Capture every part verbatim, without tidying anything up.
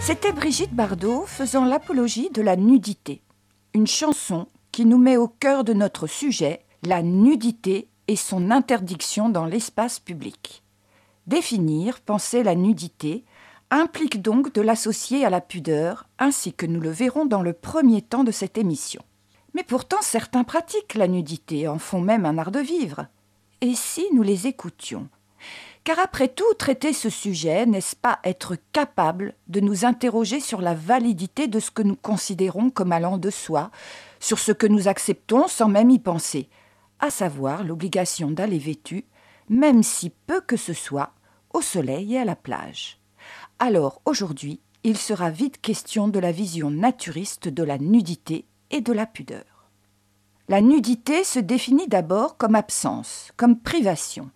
C'était Brigitte Bardot faisant l'apologie de la nudité. Une chanson qui nous met au cœur de notre sujet, la nudité et son interdiction dans l'espace public. Définir, penser la nudité, implique donc de l'associer à la pudeur, ainsi que nous le verrons dans le premier temps de cette émission. Mais pourtant, certains pratiquent la nudité, en font même un art de vivre. Et si nous les écoutions ? Car après tout, traiter ce sujet, n'est-ce pas être capable de nous interroger sur la validité de ce que nous considérons comme allant de soi, sur ce que nous acceptons sans même y penser, à savoir l'obligation d'aller vêtu, même si peu que ce soit, au soleil et à la plage. Alors aujourd'hui, il sera vite question de la vision naturiste de la nudité et de la pudeur. La nudité se définit d'abord comme absence, comme privation.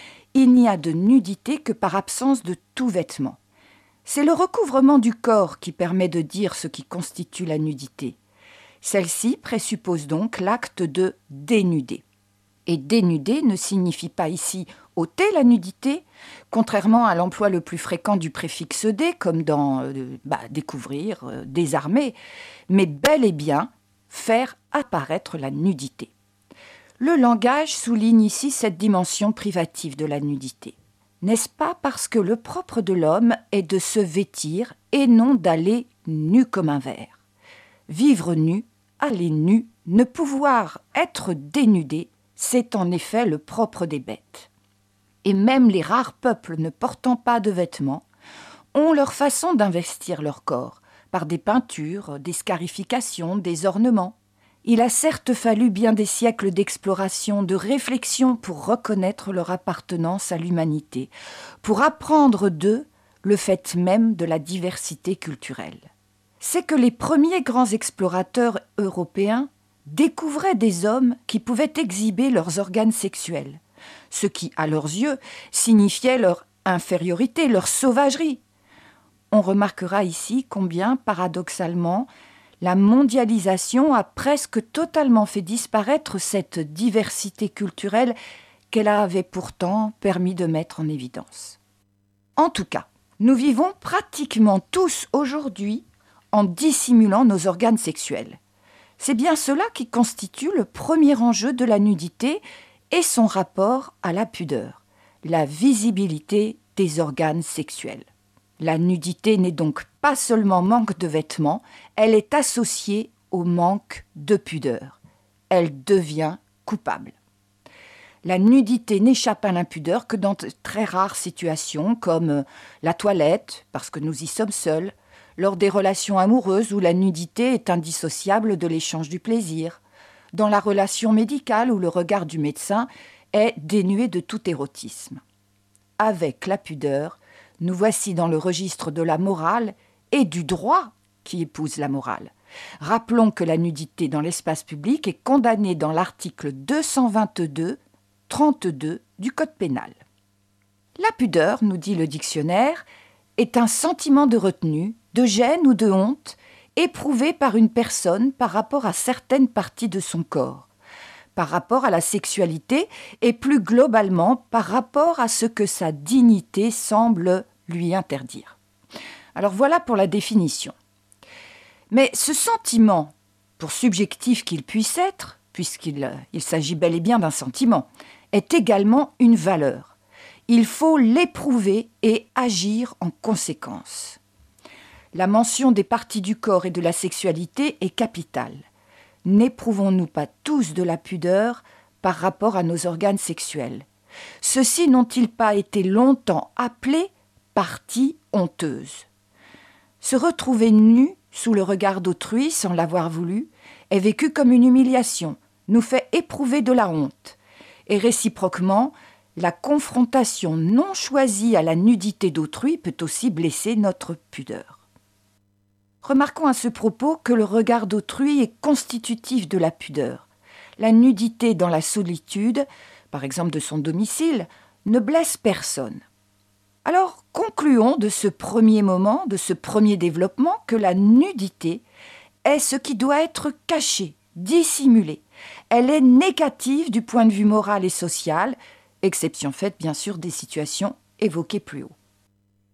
Il n'y a de nudité que par absence de tout vêtement. C'est le recouvrement du corps qui permet de dire ce qui constitue la nudité. Celle-ci présuppose donc l'acte de dénuder. Et dénuder ne signifie pas ici ôter la nudité, contrairement à l'emploi le plus fréquent du préfixe dé, comme dans euh, bah, découvrir, euh, désarmer, mais bel et bien faire apparaître la nudité. Le langage souligne ici cette dimension privative de la nudité. N'est-ce pas parce que le propre de l'homme est de se vêtir et non d'aller nu comme un ver ? Vivre nu, aller nu, ne pouvoir être dénudé, c'est en effet le propre des bêtes. Et même les rares peuples ne portant pas de vêtements ont leur façon d'investir leur corps, par des peintures, des scarifications, des ornements. Il a certes fallu bien des siècles d'exploration, de réflexion pour reconnaître leur appartenance à l'humanité, pour apprendre d'eux le fait même de la diversité culturelle. C'est que les premiers grands explorateurs européens découvraient des hommes qui pouvaient exhiber leurs organes sexuels, ce qui, à leurs yeux, signifiait leur infériorité, leur sauvagerie. On remarquera ici combien, paradoxalement, la mondialisation a presque totalement fait disparaître cette diversité culturelle qu'elle avait pourtant permis de mettre en évidence. En tout cas, nous vivons pratiquement tous aujourd'hui en dissimulant nos organes sexuels. C'est bien cela qui constitue le premier enjeu de la nudité et son rapport à la pudeur, la visibilité des organes sexuels. La nudité n'est donc pas seulement manque de vêtements, elle est associée au manque de pudeur. Elle devient coupable. La nudité n'échappe à l'impudeur que dans de très rares situations comme la toilette, parce que nous y sommes seuls, lors des relations amoureuses où la nudité est indissociable de l'échange du plaisir, dans la relation médicale où le regard du médecin est dénué de tout érotisme. Avec la pudeur, nous voici dans le registre de la morale et du droit qui épouse la morale. Rappelons que la nudité dans l'espace public est condamnée dans l'article deux cent vingt-deux, trente-deux du Code pénal. La pudeur, nous dit le dictionnaire, est un sentiment de retenue, de gêne ou de honte éprouvé par une personne par rapport à certaines parties de son corps, par rapport à la sexualité et plus globalement par rapport à ce que sa dignité semble lui interdire. Alors voilà pour la définition. Mais ce sentiment, pour subjectif qu'il puisse être, puisqu'il il s'agit bel et bien d'un sentiment, est également une valeur. Il faut l'éprouver et agir en conséquence. La mention des parties du corps et de la sexualité est capitale. N'éprouvons-nous pas tous de la pudeur par rapport à nos organes sexuels ? Ceux-ci n'ont-ils pas été longtemps appelés parties honteuses ? Se retrouver nu sous le regard d'autrui sans l'avoir voulu est vécu comme une humiliation, nous fait éprouver de la honte. Et réciproquement, la confrontation non choisie à la nudité d'autrui peut aussi blesser notre pudeur. Remarquons à ce propos que le regard d'autrui est constitutif de la pudeur. La nudité dans la solitude, par exemple de son domicile, ne blesse personne. Alors, concluons de ce premier moment, de ce premier développement, que la nudité est ce qui doit être caché, dissimulé. Elle est négative du point de vue moral et social, exception faite bien sûr des situations évoquées plus haut.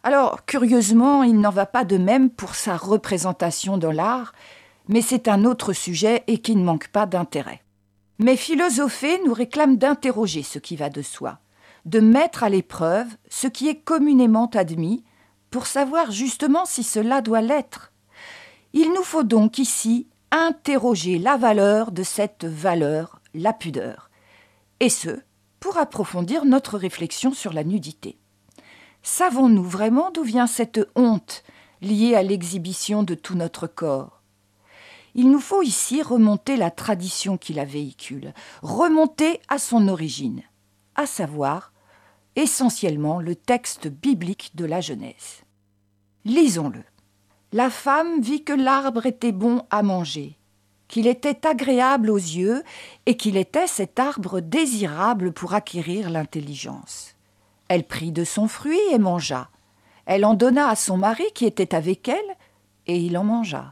Alors, curieusement, il n'en va pas de même pour sa représentation dans l'art, mais c'est un autre sujet et qui ne manque pas d'intérêt. Mais philosopher nous réclame d'interroger ce qui va de soi, de mettre à l'épreuve ce qui est communément admis, pour savoir justement si cela doit l'être. Il nous faut donc ici interroger la valeur de cette valeur, la pudeur, et ce, pour approfondir notre réflexion sur la nudité. Savons-nous vraiment d'où vient cette honte liée à l'exhibition de tout notre corps ? Il nous faut ici remonter la tradition qui la véhicule, remonter à son origine, à savoir essentiellement le texte biblique de la Genèse. Lisons-le. La femme vit que l'arbre était bon à manger, qu'il était agréable aux yeux et qu'il était cet arbre désirable pour acquérir l'intelligence. Elle prit de son fruit et mangea. Elle en donna à son mari qui était avec elle, et il en mangea.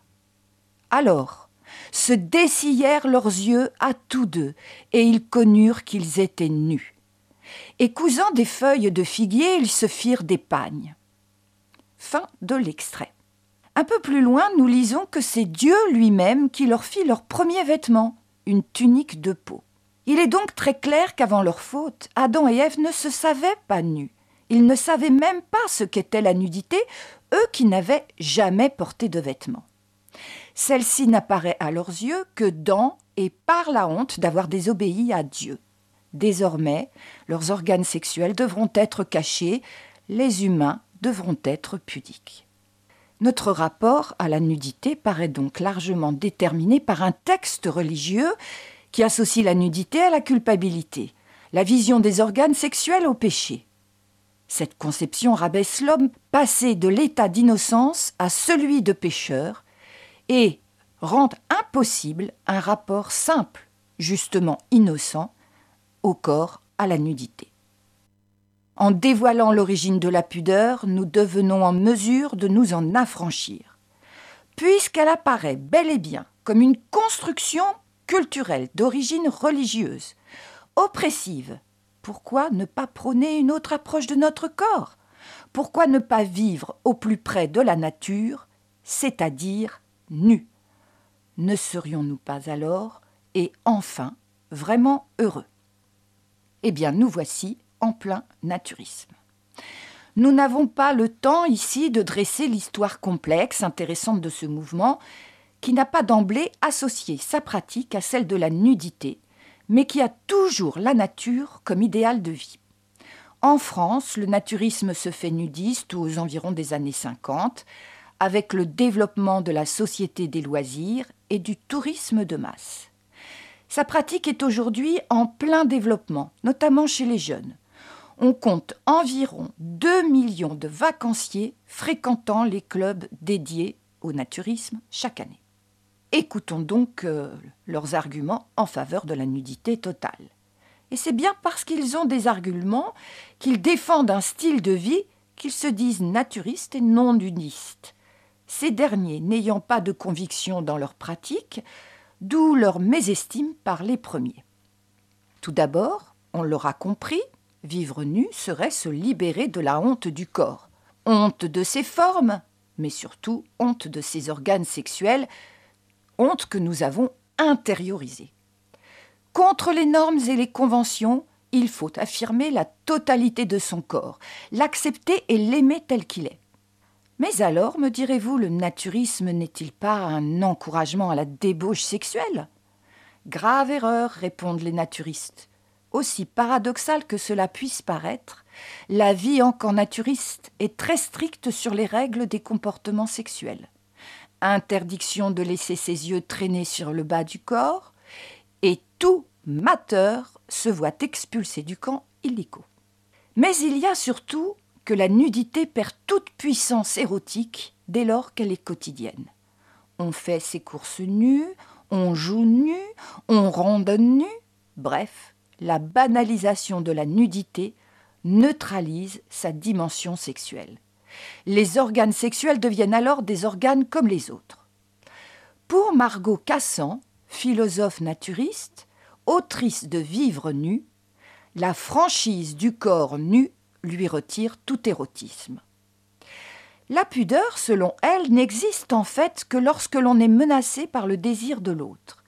Alors se dessillèrent leurs yeux à tous deux, et ils connurent qu'ils étaient nus. Et cousant des feuilles de figuier, ils se firent des pagnes. Fin de l'extrait. Un peu plus loin, nous lisons que c'est Dieu lui-même qui leur fit leur premier vêtement, une tunique de peau. Il est donc très clair qu'avant leur faute, Adam et Ève ne se savaient pas nus. Ils ne savaient même pas ce qu'était la nudité, eux qui n'avaient jamais porté de vêtements. Celle-ci n'apparaît à leurs yeux que dans et par la honte d'avoir désobéi à Dieu. Désormais, leurs organes sexuels devront être cachés, les humains devront être pudiques. Notre rapport à la nudité paraît donc largement déterminé par un texte religieux qui associe la nudité à la culpabilité, la vision des organes sexuels au péché. Cette conception rabaisse l'homme passé de l'état d'innocence à celui de pécheur et rend impossible un rapport simple, justement innocent, au corps, à la nudité. En dévoilant l'origine de la pudeur, nous devenons en mesure de nous en affranchir, puisqu'elle apparaît bel et bien comme une construction culturelle d'origine religieuse, oppressive. Pourquoi ne pas prôner une autre approche de notre corps ? Pourquoi ne pas vivre au plus près de la nature, c'est-à-dire nus ? Ne serions-nous pas alors, et enfin, vraiment heureux ? Eh bien, nous voici en plein naturisme. Nous n'avons pas le temps ici de dresser l'histoire complexe, intéressante de ce mouvement, qui n'a pas d'emblée associé sa pratique à celle de la nudité, mais qui a toujours la nature comme idéal de vie. En France, le naturisme se fait nudiste aux environs des années cinquante, avec le développement de la société des loisirs et du tourisme de masse. Sa pratique est aujourd'hui en plein développement, notamment chez les jeunes. On compte environ deux millions de vacanciers fréquentant les clubs dédiés au naturisme chaque année. Écoutons donc euh, leurs arguments en faveur de la nudité totale. Et c'est bien parce qu'ils ont des arguments qu'ils défendent un style de vie qu'ils se disent naturistes et non nudistes. Ces derniers n'ayant pas de conviction dans leur pratique, d'où leur mésestime par les premiers. Tout d'abord, on l'aura compris, vivre nu serait se libérer de la honte du corps, honte de ses formes, mais surtout honte de ses organes sexuels, honte que nous avons intériorisée. Contre les normes et les conventions, il faut affirmer la totalité de son corps, l'accepter et l'aimer tel qu'il est. Mais alors, me direz-vous, le naturisme n'est-il pas un encouragement à la débauche sexuelle ? Grave erreur, répondent les naturistes. Aussi paradoxal que cela puisse paraître, la vie en camp naturiste est très stricte sur les règles des comportements sexuels. Interdiction de laisser ses yeux traîner sur le bas du corps, et tout mateur se voit expulsé du camp illico. Mais il y a surtout que la nudité perd toute puissance érotique dès lors qu'elle est quotidienne. On fait ses courses nues, on joue nu, on randonne nu, bref, la banalisation de la nudité neutralise sa dimension sexuelle. Les organes sexuels deviennent alors des organes comme les autres. Pour Margot Cassan, philosophe naturiste, autrice de Vivre nu, la franchise du corps nu lui retire tout érotisme. La pudeur, selon elle, n'existe en fait que lorsque l'on est menacé par le désir de l'autre.